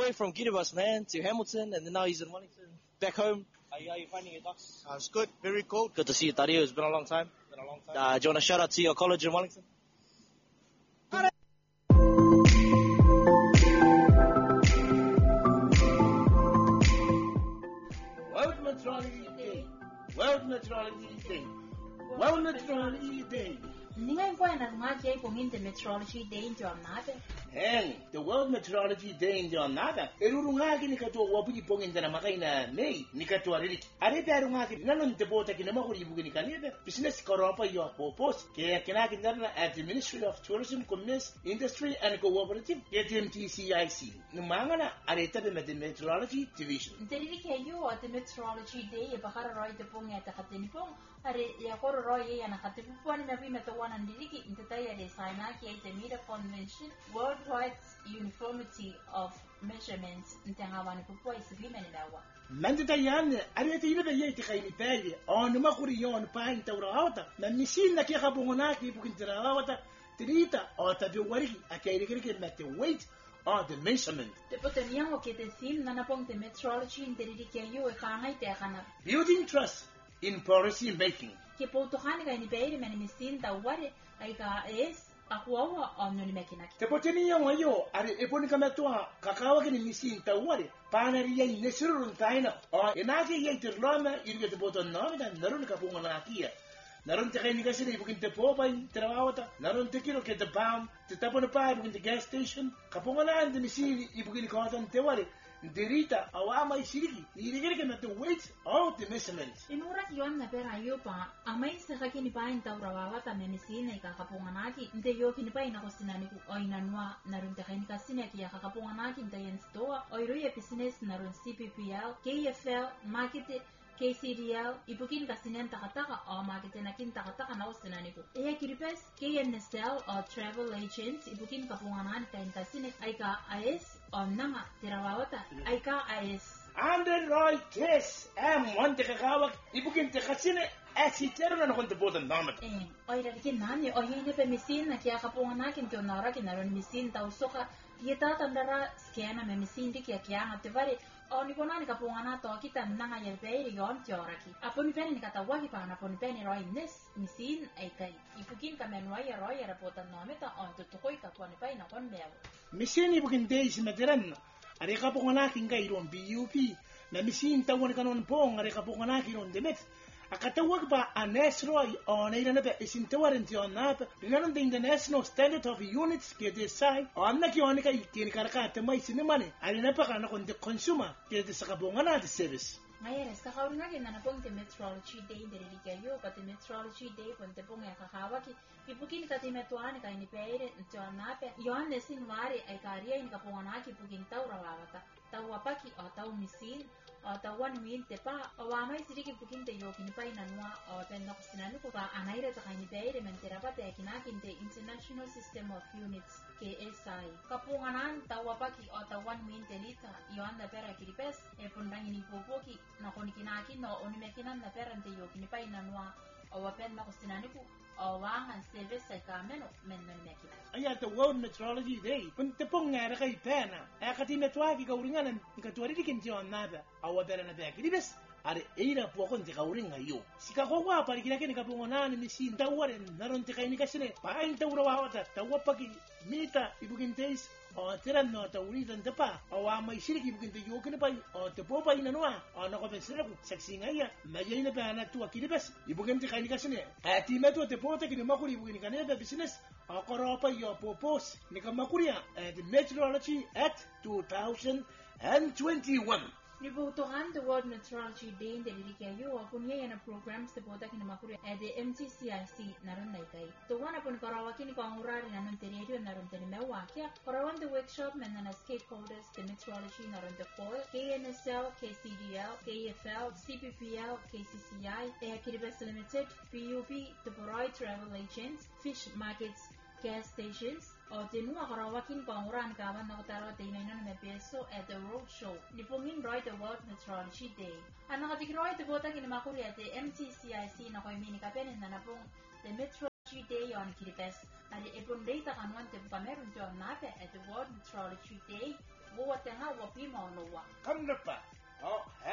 way from Kiribati, man, to Hamilton, and then now he's in Wellington. Back home. How are you finding it, Docs? It's good. Very cold. Good to see you, Tario. It's been a long time. Do you want to shout out to your college in Wellington? World Meteorology Day. World Meteorology Day. World Meteorology Day. Ninguém põe nas máquinas com the meteorology day into nada. Hang, the World Meteorology Day in the nada. Erurungaki nikatua wapuji pongin tana makaina May nikatua riliki. Arebe arungaki nanon te bota kina makuri bugini kanebe. Business koropa yo popos. Kaya kinaki nana at the Ministry of Tourism, Commerce, Industry and Cooperative. KTMTCIC. Numangana areta be the Meteorology Division. Nteriki kayo at the meteorology day e bakara roi te pong at katinipong. Are ya koro roi ya nakatipuan na bina to one ndiriki ntetai ade sainaki at the Meter Convention. Worldwide uniformity of measurements ntangawani pupua isibimeni dawa. Mandita yan, arete ibe ye te kaini pele, on makuri yon pain tawrahata, na misin na kia kabungonaki pukintarawata, trita or tabiwari, a kairiki met the weight or the measurement. The poteniamo che the theme nanapong the meteorology in the ridikayo e kangai te kana. Building trust in policy making. Ke potohanika ni beire meni misin tawari aika es akuawa omno ni mekinaki. Te poteniamo yo, are eponica metua, kakawa ni misin tawari, panari ye nesurun taina, or enaki ye te loma, you get the bottom nomina, narun kapungonakia. Naron te kaini kasi na ibukin te popay, te rawata, naron te kilo ke te pound, te tapo na pa ibukin te gas station, kapungonaan te misin ibukin kawatan te wari, derita awama isiriki, irigiri ke na te weight of the measurements. Inura yon na pera yo pa, amay sa kakini pa yung tawrawawata menisina ikakapunganaki, nte yo kinipa inakosinani ku oinanwa, naron te kaini kasi na kia kakapunganaki nte yan stoa, oiruya business naron CPPL, KFL, market, KCDL, ibukin kasinen takataka o makitenakin takataka na usinaniku. Eya kiripes, KNSL o travel agents, ibukin kapunganan kain kasine, aika AS o nanga tirawawata, aika AS. Andre Roy Kes, one te kakawak, ibukin te kasine, asitero na nakon te botan namat. Oira dikin nani, o hini pe misin na kia kapunganakin te onara kinaron misin tausoka, kita tandara skena me misin di kia kia ngativari, o ni konani kapungana to kita nanga yerbeiri yon tioraki. Apon peni ni katawaki pa na pon peni roi nes misin ai kai. Ipukin ka menwai roi era potan nometa on tutukoi ka pon pai na kon bew. Misin ibukin deis meteran. Are kapungana kinga iron BUP. Na misin tawon kanon pong are kapungana kiron demet. Akatawag ba anesroi on na be isintawarenti on nap. Ngayon the International Standard of Units ke desai on na kionika ikini karakata mai sinemane. Ari na pa kana kon the consumer ke sa kabungana the service. Ngayon sa kaurunga kina na pong the meteorology day diri kayo pati meteorology day pon te pong yakakawaki. Ipukin ka timetuan ka ni peire nto nape. Yon lesin wari ay kariya in kapungana ki pukin tawrawawata. Tawapaki o taw misin o tawan win te pa o amay siriki pukin te yokin pa inanwa o pendok sinanu ko pa anayra ta kaini beire mentera pa te kinakin te International System of Units KSI kapunganan tawapaki o tawan win te lita yon na pera kiripes e pundang ini popoki na konikinakin no onimekinan na pera te yokin pa inanwa o pendok sinanu ko o wangan service sa kameno menon mekinan. Ayat the World Meteorology Day. Pun tepong ngara kay pena. Akati metwa ki kauringan katwari dikin tion nada. Awa pera na beki. Dibes are eira pokon te kauringa yo. Sika ko wa pari kina kini kapungonan ni sin tawaren naron te kay ni kasine. Pain tawrawawata tawapaki mita ibukin days o tiran no tawritan te pa. Awa may siriki ibukin te yokin pa o te popa inanwa. O nakopensira ko saksi ngaya. Mayay na pa na tuwa kidibes. Ibukin te kay ni kasine. Ati meto te pota kini makuri ibukin kaneba business. Akoropa yo popos ni kamakuria the Meteorology Act 2021. Nibutuhan the World Meteorology Day in the Lilikayo, akunya yana programs the Bodak in Makuri at the MTCIC Naron Naikai. The one upon Karawaki Kangurari Naron Teredio Naron Tenemewakia, Karawan the workshop Menana stakeholders, the meteorology Naron the Foil, KNSL, KCDL, KFL, CPPL, KCCI, Air Kiribati Limited, PUP, the Boroi Travel Agents, Fish Markets, gas stations, o tenua karawakin panguran kawan nakataro tainan na peso at the road show. Nipungin Roy the World Meteorology Day. Ang nakatikroy the bota kinamakuri at the MTCIC na koy minikapen na napong the Meteorology Meteorology Day yon kiripes. Ari epon day ta kanuan te pamerun jo nape at the World Meteorology Day. Wo tenga wo pima ono wa. Kam na pa.